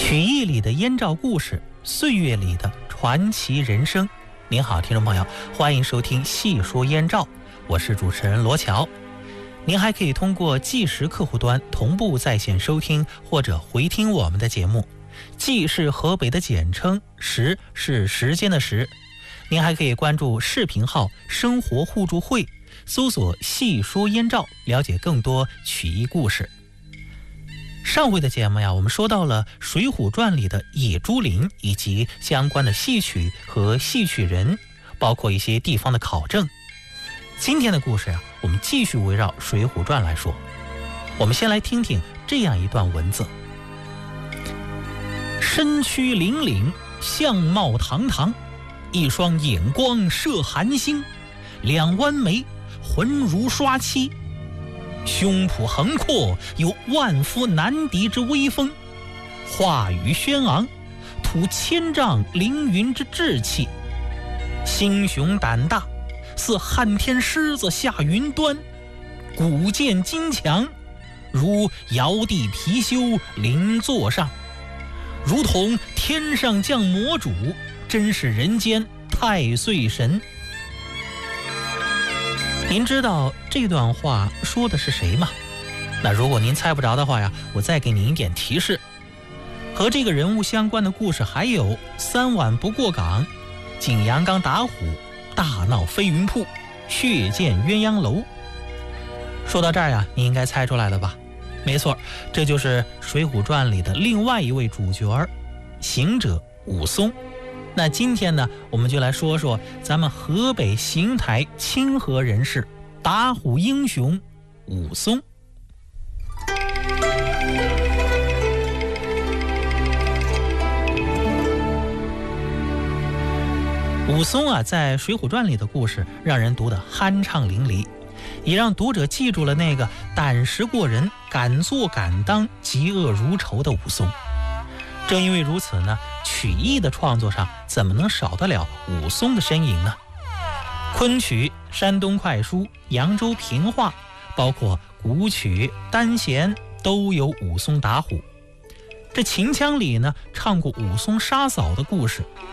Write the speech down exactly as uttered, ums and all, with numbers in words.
曲艺里的燕赵故事，岁月里的传奇人生。您好，听众朋友，欢迎收听细说燕赵，我是主持人罗乔。您还可以通过计时客户端同步在线收听或者回听我们的节目。计是河北的简称，时是时间的时。您还可以关注视频号生活互助会，搜索细说燕赵，了解更多曲艺故事。上回的节目呀，我们说到了《水浒传》里的野猪林以及相关的戏曲和戏曲人，包括一些地方的考证。今天的故事呀，我们继续围绕《水浒传》来说。我们先来听听这样一段文字：身躯凛凛，相貌堂堂，一双眼光射寒星，两弯眉，浑如刷漆。胸脯横阔，有万夫难敌之威风；话语轩昂，吐千丈凌云之志气。心雄胆大，似撼天狮子下云端；骨健筋强，如尧帝貔貅临座上，如同天上降魔主，真是人间太岁神。您知道这段话说的是谁吗？那如果您猜不着的话呀，我再给您一点提示。和这个人物相关的故事还有三碗不过岗、景阳冈打虎、大闹飞云铺、血溅鸳鸯楼。说到这儿呀，你应该猜出来了吧？没错，这就是《水浒传》里的另外一位主角行者武松。那今天呢，我们就来说说咱们河北邢台清河人士打虎英雄武松。武松啊，在《水浒传》里的故事让人读得酣畅淋漓，也让读者记住了那个胆识过人、敢做敢当、嫉恶如仇的武松。正因为如此呢，曲艺的创作上怎么能少得了武松的身影呢？昆曲、山东快书、扬州评话，包括古曲、单弦，都有武松打虎。这秦腔里呢，唱过武松杀嫂的故事，